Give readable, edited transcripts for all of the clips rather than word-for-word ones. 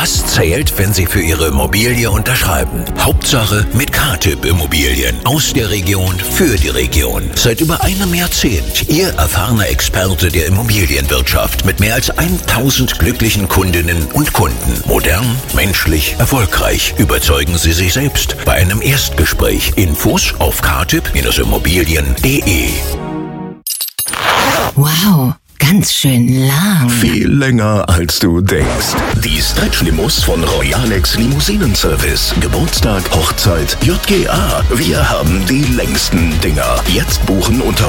Was zählt, wenn Sie für Ihre Immobilie unterschreiben? Hauptsache mit K-Typ Immobilien. Aus der Region für die Region. Seit über einem Jahrzehnt Ihr erfahrener Experte der Immobilienwirtschaft mit mehr als 1000 glücklichen Kundinnen und Kunden. Modern, menschlich, erfolgreich. Überzeugen Sie sich selbst bei einem Erstgespräch. Infos auf ktyp-immobilien.de. Wow, ganz schön lang. Viel länger als du denkst. Die Stretch-Limous von Royalex Limousinenservice. Geburtstag, Hochzeit, JGA. Wir haben die längsten Dinger. Jetzt buchen unter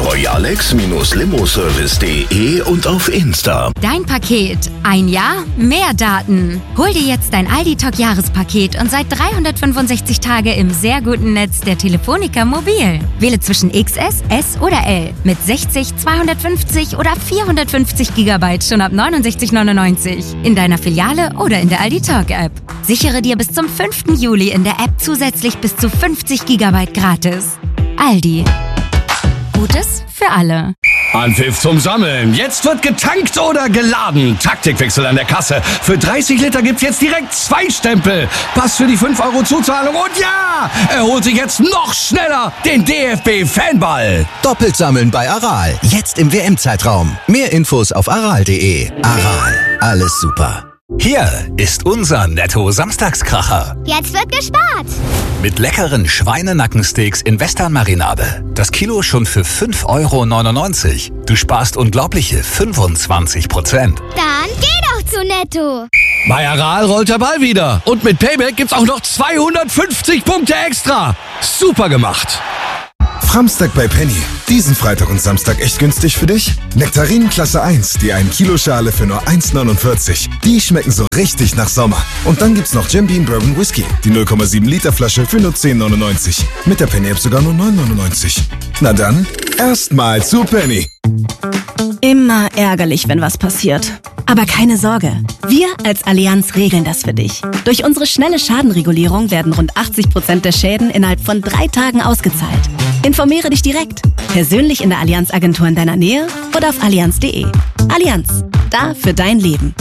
royalex-limoservice.de und auf Insta. Dein Paket. Ein Jahr, mehr Daten. Hol dir jetzt dein Aldi-Talk-Jahrespaket und seit 365 Tage im sehr guten Netz der Telefonica Mobil. Wähle zwischen XS, S oder L mit 60, 250 oder 450 GB schon ab 69,99 in deiner Filiale oder in der Aldi Talk App. Sichere dir bis zum 5. Juli in der App zusätzlich bis zu 50 GB gratis. Aldi. Gutes für alle. Anpfiff zum Sammeln. Jetzt wird getankt oder geladen. Taktikwechsel an der Kasse. Für 30 Liter gibt's jetzt direkt 2 Stempel. Pass für die 5 € Zuzahlung und ja, er holt sich jetzt noch schneller den DFB-Fanball. Doppelt sammeln bei Aral. Jetzt im WM-Zeitraum. Mehr Infos auf aral.de. Aral. Alles super. Hier ist unser Netto-Samstagskracher. Jetzt wird gespart. Mit leckeren Schweinenackensteaks in Western-Marinade. Das Kilo schon für 5,99 €. Du sparst unglaubliche 25%. Dann geh doch zu Netto. Bei Aral rollt der Ball wieder. Und mit Payback gibt's auch noch 250 Punkte extra. Super gemacht. Framstag bei Penny. Diesen Freitag und Samstag echt günstig für dich? Nektarinen Klasse 1, die 1 Kilo Schale für nur 1,49. Die schmecken so richtig nach Sommer. Und dann gibt's noch Jim Beam Bourbon Whisky, die 0,7 Liter Flasche für nur 10,99. Mit der Penny App sogar nur 9,99. Na dann, erstmal zu Penny. Immer ärgerlich, wenn was passiert. Aber keine Sorge, wir als Allianz regeln das für dich. Durch unsere schnelle Schadenregulierung werden rund 80% der Schäden innerhalb von 3 Tagen ausgezahlt. Informiere dich direkt, persönlich in der Allianz-Agentur in deiner Nähe oder auf allianz.de. Allianz, da für dein Leben.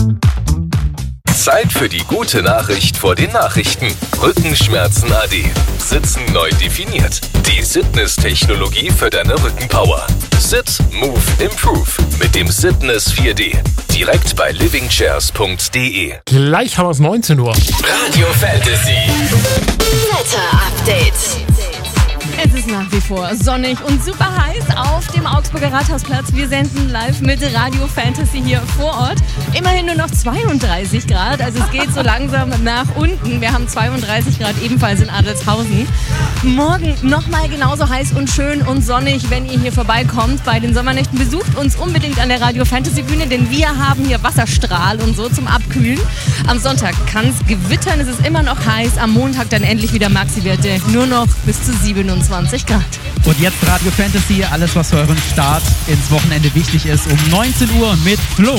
Zeit für die gute Nachricht vor den Nachrichten. Rückenschmerzen AD. Sitzen neu definiert. Die Sitness-Technologie für deine Rückenpower. Sit, Move, Improve mit dem Sitness 4D. Direkt bei livingchairs.de. Gleich haben wir es 19 Uhr. Radio Fantasy. Wetter-Update. Es ist nach wie vor sonnig und super heiß auf dem Augsburger Rathausplatz. Wir senden live mit Radio Fantasy hier vor Ort. Immerhin nur noch 32 Grad, also es geht so langsam nach unten. Wir haben 32 Grad ebenfalls in Adelshausen. Morgen nochmal genauso heiß und schön und sonnig, wenn ihr hier vorbeikommt bei den Sommernächten. Besucht uns unbedingt an der Radio Fantasy Bühne, denn wir haben hier Wasserstrahl und so zum Abkühlen. Am Sonntag kann es gewittern, es ist immer noch heiß. Am Montag dann endlich wieder Maxi-Werte, nur noch bis zu 27 Grad. Und jetzt Radio Fantasy, alles was für euren Start ins Wochenende wichtig ist, um 19 Uhr mit Flo.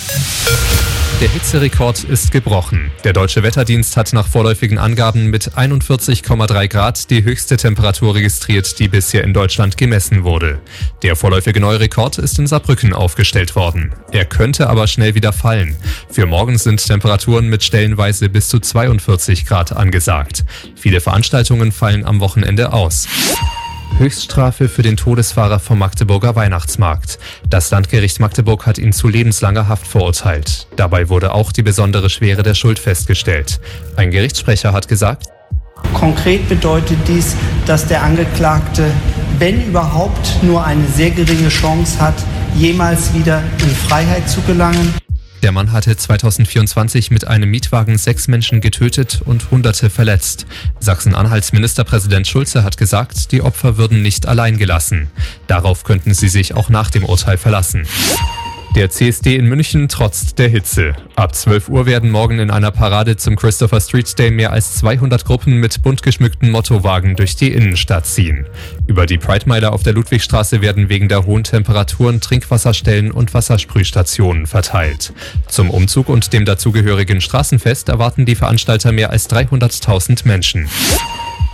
Der Hitzerekord ist gebrochen. Der Deutsche Wetterdienst hat nach vorläufigen Angaben mit 41,3 Grad die höchste Temperatur registriert, die bisher in Deutschland gemessen wurde. Der vorläufige neue Rekord ist in Saarbrücken aufgestellt worden. Er könnte aber schnell wieder fallen. Für morgen sind Temperaturen mit stellenweise bis zu 42 Grad angesagt. Viele Veranstaltungen fallen am Wochenende aus. Höchststrafe für den Todesfahrer vom Magdeburger Weihnachtsmarkt. Das Landgericht Magdeburg hat ihn zu lebenslanger Haft verurteilt. Dabei wurde auch die besondere Schwere der Schuld festgestellt. Ein Gerichtssprecher hat gesagt: Konkret bedeutet dies, dass der Angeklagte, wenn überhaupt, nur eine sehr geringe Chance hat, jemals wieder in Freiheit zu gelangen. Der Mann hatte 2024 mit einem Mietwagen 6 Menschen getötet und Hunderte verletzt. Sachsen-Anhalts Ministerpräsident Schulze hat gesagt, die Opfer würden nicht allein gelassen. Darauf könnten sie sich auch nach dem Urteil verlassen. Der CSD in München trotzt der Hitze. Ab 12 Uhr werden morgen in einer Parade zum Christopher Street Day mehr als 200 Gruppen mit bunt geschmückten Mottowagen durch die Innenstadt ziehen. Über die Pride-Meile auf der Ludwigstraße werden wegen der hohen Temperaturen Trinkwasserstellen und Wassersprühstationen verteilt. Zum Umzug und dem dazugehörigen Straßenfest erwarten die Veranstalter mehr als 300.000 Menschen.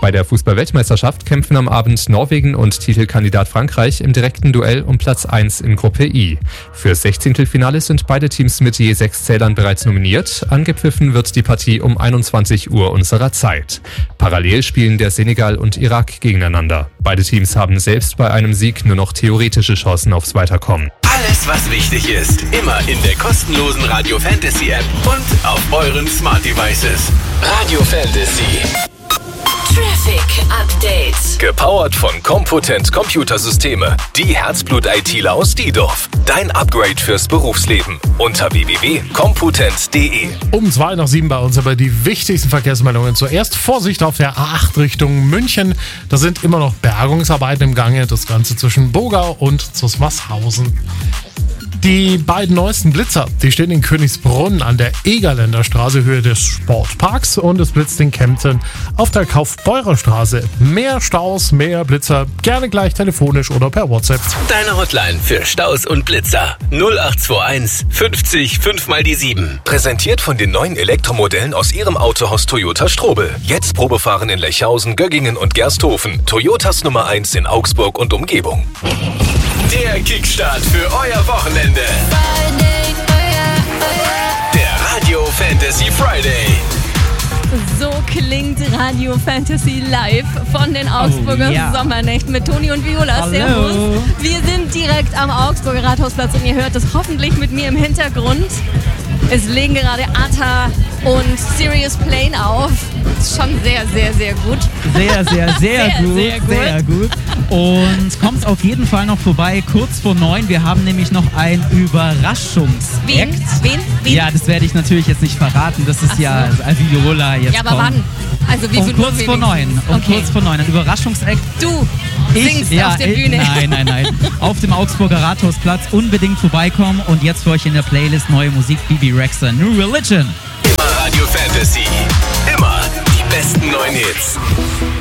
Bei der Fußball-Weltmeisterschaft kämpfen am Abend Norwegen und Titelkandidat Frankreich im direkten Duell um Platz 1 in Gruppe I. Fürs 16. sind beide Teams mit je 6 Zählern bereits nominiert. Angepfiffen wird die Partie um 21 Uhr unserer Zeit. Parallel spielen der Senegal und Irak gegeneinander. Beide Teams haben selbst bei einem Sieg nur noch theoretische Chancen aufs Weiterkommen. Alles, was wichtig ist, immer in der kostenlosen Radio Fantasy App und auf euren Smart Devices. Radio Fantasy. Traffic Update. Gepowert von Compotent Computersysteme. Die Herzblut-ITler aus Diedorf. Dein Upgrade fürs Berufsleben. Unter www.compotent.de. Um 6:02 bei uns aber die wichtigsten Verkehrsmeldungen. Zuerst Vorsicht auf der A8 Richtung München. Da sind immer noch Bergungsarbeiten im Gange. Das Ganze zwischen Bogau und Zusmarshausen. Die beiden neuesten Blitzer, die stehen in Königsbrunn an der Egerländer Straße, Höhe des Sportparks, und es blitzt in Kempten auf der Kaufbeurer Straße. Mehr Staus, mehr Blitzer, gerne gleich telefonisch oder per WhatsApp. Deine Hotline für Staus und Blitzer 0821 50 5 mal die 7. Präsentiert von den neuen Elektromodellen aus Ihrem Autohaus Toyota Strobel. Jetzt Probefahren in Lechhausen, Göggingen und Gersthofen. Toyotas Nummer 1 in Augsburg und Umgebung. Der Kickstart für euer Wochenende. Der Radio Fantasy Friday. So klingt Radio Fantasy live von den Augsburger Sommernächten mit Toni und Viola. Hallo. Servus. Wir sind direkt am Augsburger Rathausplatz und ihr hört es hoffentlich mit mir im Hintergrund. Es legen gerade Atta und Sirius Plane auf. Ist schon sehr, sehr, sehr gut. Sehr, sehr, sehr gut. Sehr gut. Und kommt auf jeden Fall noch vorbei, kurz vor 9. Wir haben nämlich noch ein Überraschungsakt. Wen? Ja, das werde ich natürlich jetzt nicht verraten. Das ist ja Viola jetzt. Ja, aber wann? Also wie viel kurz vor 9. Kurz vor 9. Ein Überraschungsakt. Du singst auf der Bühne. Nein. Auf dem Augsburger Rathausplatz unbedingt vorbeikommen. Und jetzt für euch in der Playlist neue Musik, Bebe Rexha, New Religion. Immer Radio Fantasy. Immer die besten neuen Hits.